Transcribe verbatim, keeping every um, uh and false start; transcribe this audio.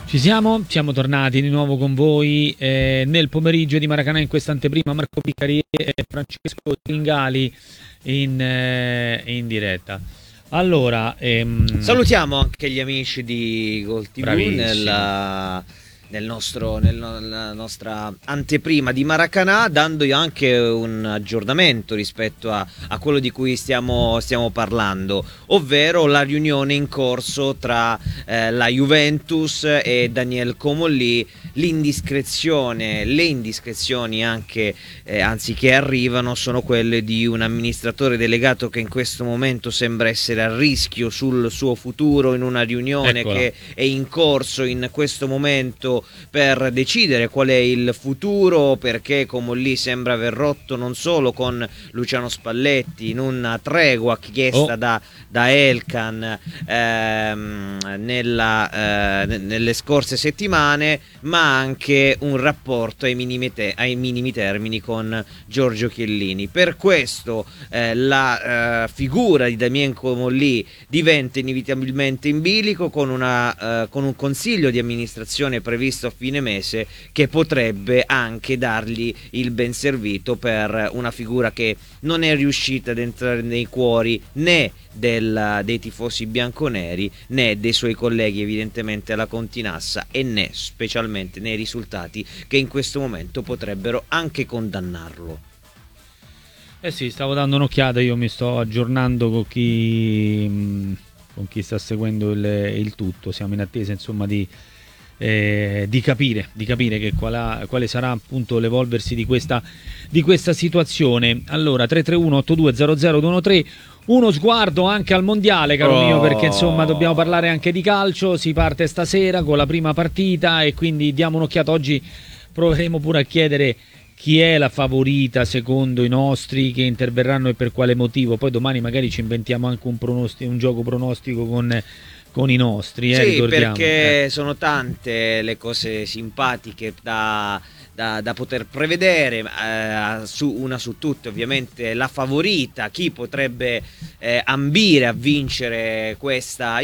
Ci siamo, siamo tornati di nuovo con voi eh, nel pomeriggio di Maracanã in questa anteprima. Marco Piccari e Francesco Tringali in, eh, in diretta. Allora, ehm... salutiamo anche gli amici di Gol ti vu nella, nel nostro, nella nostra anteprima di Maracanã, dandogli anche un aggiornamento rispetto a, a quello di cui stiamo, stiamo parlando, ovvero la riunione in corso tra eh, la Juventus e Daniel Comolli. L'indiscrezione, le indiscrezioni anche, eh, anzi che arrivano, sono quelle di un amministratore delegato che in questo momento sembra essere a rischio sul suo futuro in una riunione Eccola. che è in corso in questo momento per decidere qual è il futuro, perché Comolli sembra aver rotto non solo con Luciano Spalletti in una tregua chiesta oh. da, da Elkan ehm, nella, eh, nelle scorse settimane, ma anche un rapporto ai minimi, te- ai minimi termini con Giorgio Chiellini. Per questo eh, la eh, figura di Damien Comolli diventa inevitabilmente in bilico, con, una, eh, con un consiglio di amministrazione previsto a fine mese che potrebbe anche dargli il ben servito per una figura che non è riuscita ad entrare nei cuori né del, dei tifosi bianconeri né dei suoi colleghi evidentemente alla Continassa, e né specialmente nei risultati che in questo momento potrebbero anche condannarlo. Eh sì, stavo dando un'occhiata, io mi sto aggiornando con chi, con chi sta seguendo il, il tutto, siamo in attesa insomma di, eh, di capire, di capire che qual, quale sarà appunto l'evolversi di questa, di questa situazione. Allora, tre tre uno otto due zero zero due uno tre, uno sguardo anche al mondiale, caro oh. mio, perché insomma dobbiamo parlare anche di calcio. Si parte stasera con la prima partita e quindi diamo un'occhiata. Oggi proveremo pure a chiedere chi è la favorita secondo i nostri, che interverranno e per quale motivo. Poi domani magari ci inventiamo anche un, pronostico, un gioco pronostico con, con i nostri, eh, sì, ricordiamo. perché eh. sono tante le cose simpatiche da, da, da poter prevedere, eh, su, una su tutte ovviamente la favorita, chi potrebbe eh, ambire a vincere questa